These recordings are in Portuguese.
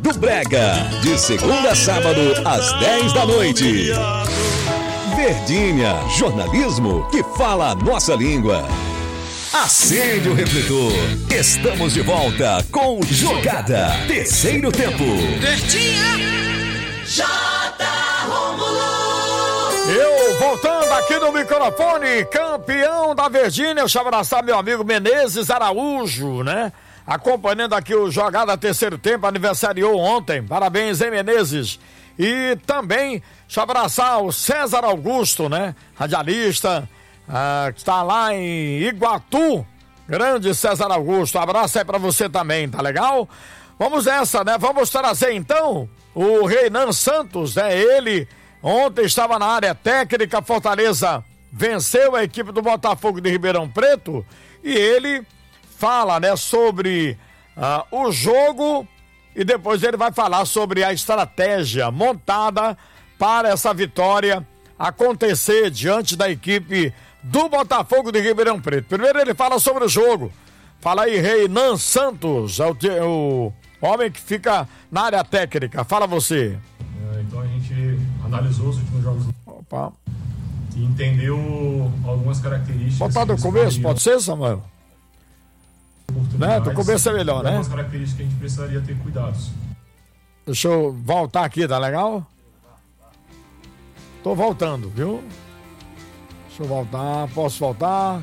do Brega, de segunda a sábado, às 10 da noite. Verdinha, jornalismo que fala a nossa língua. Acende o refletor. Estamos de volta com Jogada. Terceiro tempo. Verdinha. Eu voltando aqui no microfone, campeão da Verdinha, deixa eu abraçar meu amigo Menezes Araújo, né? Acompanhando aqui o Jogada Terceiro Tempo, aniversariou ontem, parabéns, hein, Menezes? E também, deixa eu abraçar o César Augusto, né? Radialista, que está lá em Iguatu, grande César Augusto, abraço aí pra você também, tá legal? Vamos nessa, né? Vamos trazer então o Reinan Santos, né? Ele ontem estava na área técnica, Fortaleza venceu a equipe do Botafogo de Ribeirão Preto e ele fala, né, sobre o jogo e depois ele vai falar sobre a estratégia montada para essa vitória acontecer diante da equipe do Botafogo de Ribeirão Preto. Primeiro ele fala sobre o jogo. Fala aí, Reinan Santos, é o homem que fica na área técnica. Fala você. Então a gente analisou os últimos jogos. Opa. E entendeu algumas características. Botar do começo, pode ser, Samuel? Né? Do começo é melhor, né? Algumas características que a gente precisaria ter cuidados. Deixa eu voltar aqui, tá legal? Tô voltando, viu? Deixa eu voltar, posso voltar?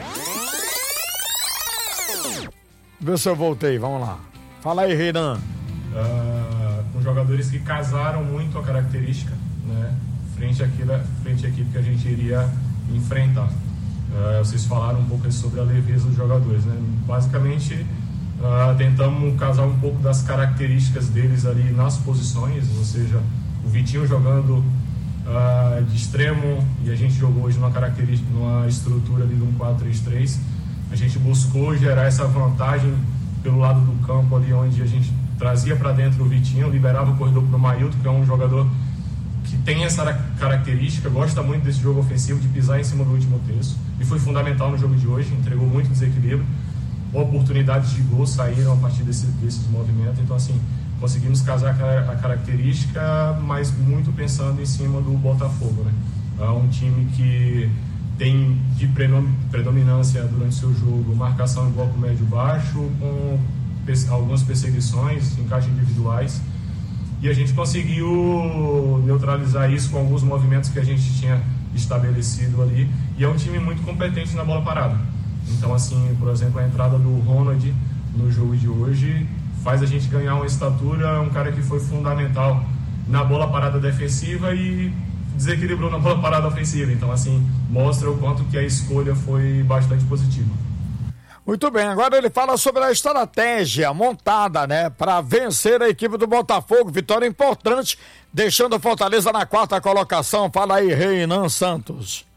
Vê se eu voltei, vamos lá. Fala aí, Reinan. Com jogadores que casaram muito a característica, né? Frente à equipe que a gente iria enfrentar. Vocês falaram um pouco sobre a leveza dos jogadores, né? Basicamente, tentamos casar um pouco das características deles ali nas posições, ou seja, o Vitinho jogando de extremo e a gente jogou hoje numa estrutura ali de um 4-3-3. A gente buscou gerar essa vantagem pelo lado do campo ali, onde a gente trazia para dentro o Vitinho, liberava o corredor para o Mailton, que é um jogador que tem essa característica, gosta muito desse jogo ofensivo, de pisar em cima do último terço, e foi fundamental no jogo de hoje, entregou muito desequilíbrio, oportunidades de gol saíram a partir desses movimentos, então assim, conseguimos casar a característica, mas muito pensando em cima do Botafogo, né? É um time que tem de predominância durante seu jogo marcação em bloco médio-baixo, com algumas perseguições, encaixes individuais, e a gente conseguiu neutralizar isso com alguns movimentos que a gente tinha estabelecido ali, e é um time muito competente na bola parada. Então, assim, por exemplo, a entrada do Ronald no jogo de hoje faz a gente ganhar uma estatura, um cara que foi fundamental na bola parada defensiva e desequilibrou na bola parada ofensiva. Então, assim, mostra o quanto que a escolha foi bastante positiva. Muito bem, agora ele fala sobre a estratégia montada, né, para vencer a equipe do Botafogo. Vitória importante, deixando o Fortaleza na 4ª colocação. Fala aí, Reinan Santos.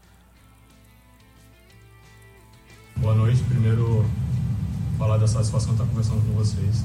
Boa noite. Primeiro, falar da satisfação de estar conversando com vocês.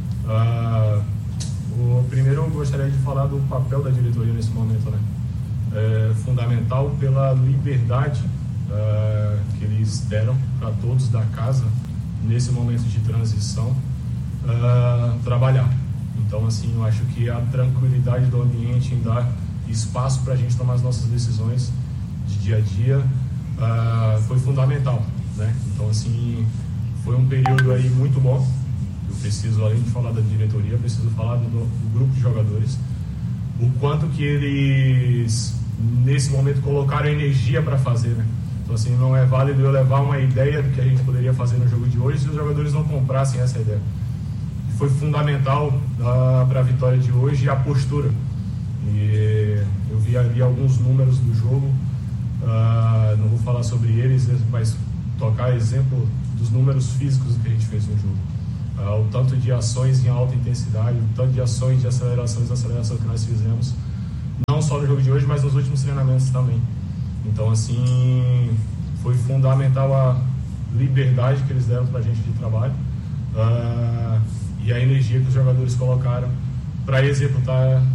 Primeiro, eu gostaria de falar do papel da diretoria nesse momento, né? É fundamental pela liberdade que eles deram para todos da casa nesse momento de transição trabalhar. Então, assim, eu acho que a tranquilidade do ambiente em dar espaço para a gente tomar as nossas decisões de dia a dia foi fundamental, né? Então, assim, foi um período aí muito bom. Eu preciso, além de falar da diretoria, preciso falar do grupo de jogadores, o quanto que eles nesse momento colocaram energia para fazer, né? Então, assim, não é válido eu levar uma ideia do que a gente poderia fazer no jogo de hoje se os jogadores não comprassem essa ideia. Foi fundamental para a vitória de hoje a postura. E eu vi ali alguns números do jogo, não vou falar sobre eles, mas tocar exemplo dos números físicos que a gente fez no jogo. O tanto de ações em alta intensidade, o tanto de ações de aceleração e desaceleração que nós fizemos, não só no jogo de hoje, mas nos últimos treinamentos também. Então, assim, foi fundamental a liberdade que eles deram para a gente de trabalho e a energia que os jogadores colocaram para executar